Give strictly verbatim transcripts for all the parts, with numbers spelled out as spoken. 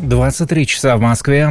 двадцать три часа в Москве.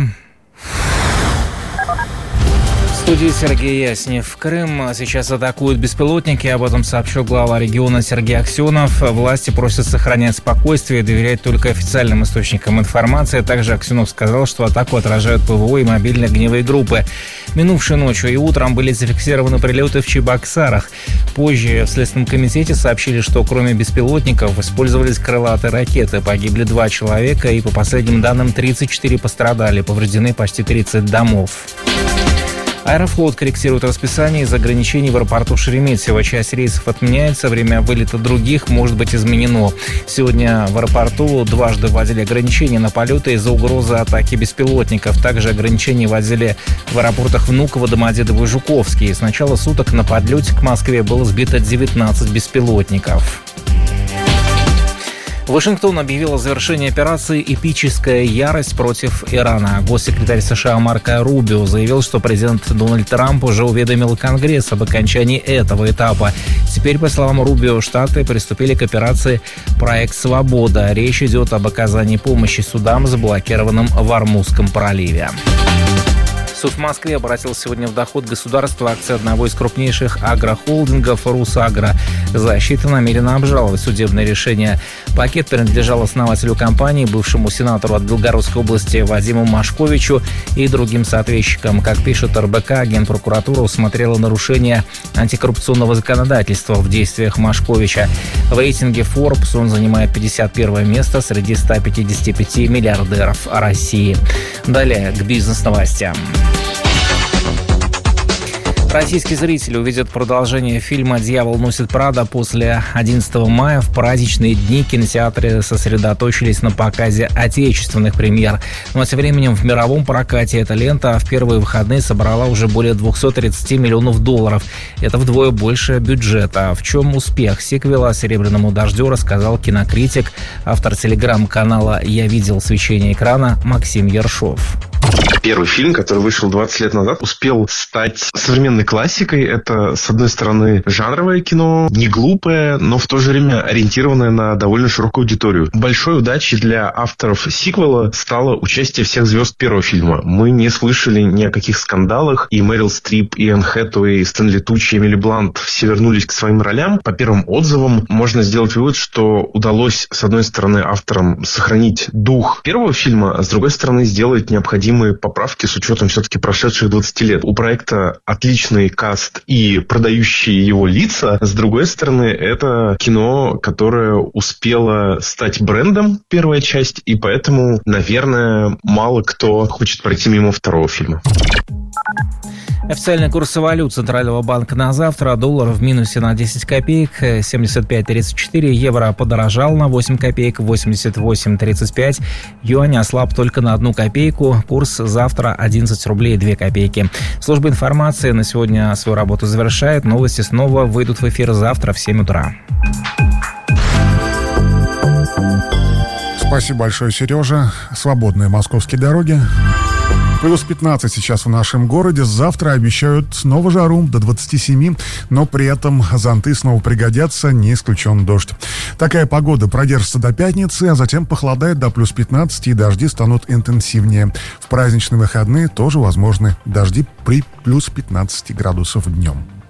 В студии Сергей Яснев. Крым сейчас атакуют беспилотники, об этом сообщил глава региона Сергей Аксенов. Власти просят сохранять спокойствие и доверять только официальным источникам информации. Также Аксенов сказал, что атаку отражают ПВО и мобильные огневые группы. Минувшей ночью и утром были зафиксированы прилеты в Чебоксарах. Позже в Следственном комитете сообщили, что кроме беспилотников использовались крылатые ракеты. Погибли два человека и, по последним данным, тридцать четыре пострадали. Повреждены почти тридцать домов. Аэрофлот корректирует расписание из-за ограничений в аэропорту Шереметьево. Часть рейсов отменяется, время вылета других может быть изменено. Сегодня в аэропорту дважды вводили ограничения на полеты из-за угрозы атаки беспилотников. Также ограничения вводили в аэропортах Внуково, Домодедово и Жуковский. С начала суток на подлете к Москве было сбито девятнадцать беспилотников. Вашингтон объявил о завершении операции «Эпическая ярость» против Ирана. Госсекретарь США Марко Рубио заявил, что президент Дональд Трамп уже уведомил Конгресс об окончании этого этапа. Теперь, по словам Рубио, Штаты приступили к операции «Проект Свобода». Речь идет об оказании помощи судам, заблокированным в Ормузском проливе. Суд в Москве обратил сегодня в доход государства акции одного из крупнейших агрохолдингов «Русагро». Защита намерена обжаловать судебное решение. Пакет принадлежал основателю компании, бывшему сенатору от Белгородской области Вадиму Машковичу и другим соответчикам. Как пишет эр бэ ка, Генпрокуратура усмотрела нарушение антикоррупционного законодательства в действиях Машковича. В рейтинге Forbes он занимает пятьдесят первое место среди ста пятидесяти пяти миллиардеров России. Далее к бизнес-новостям. Российские зрители увидят продолжение фильма «Дьявол носит Прада» после одиннадцатого мая. В праздничные дни кинотеатры сосредоточились на показе отечественных премьер. Но тем временем в мировом прокате эта лента в первые выходные собрала уже более двести тридцать миллионов долларов. Это вдвое больше бюджета. В чем успех сиквела «Серебряному дождю» рассказал кинокритик, автор телеграм-канала «Я видел свечение экрана» Максим Ершов. Первый фильм, который вышел двадцать лет назад, успел стать современной классикой. Это, с одной стороны, жанровое кино, не глупое, но в то же время ориентированное на довольно широкую аудиторию. Большой удачей для авторов сиквела стало участие всех звезд первого фильма. Мы не слышали ни о каких скандалах, и Мэрил Стрип, и Энн Хэтэуэй, и Стэнли Туччи, и Эмили Блант все вернулись к своим ролям. По первым отзывам можно сделать вывод, что удалось, с одной стороны, авторам сохранить дух первого фильма, а с другой стороны, сделать необходимые поправки с учетом все-таки прошедших двадцати лет. У проекта отличный каст и продающие его лица. С другой стороны, это кино, которое успело стать брендом, первая часть, и поэтому, наверное, мало кто хочет пройти мимо второго фильма. Официальный курс валют Центрального банка на завтра. Доллар в минусе на десять копеек, семьдесят пять тридцать четыре. Евро подорожал на восемь копеек, восемьдесят восемь тридцать пять. Юань ослаб только на одну копейку. Курс завтра одиннадцать рублей две копейки. Служба информации на сегодня свою работу завершает. Новости снова выйдут в эфир завтра в семь утра. Спасибо большое, Сережа. Свободные московские дороги. Плюс пятнадцать сейчас в нашем городе. Завтра обещают снова жару до двадцати семи, но при этом зонты снова пригодятся, не исключен дождь. Такая погода продержится до пятницы, а затем похолодает до плюс пятнадцати, и дожди станут интенсивнее. В праздничные выходные тоже возможны дожди при плюс пятнадцати градусов днем.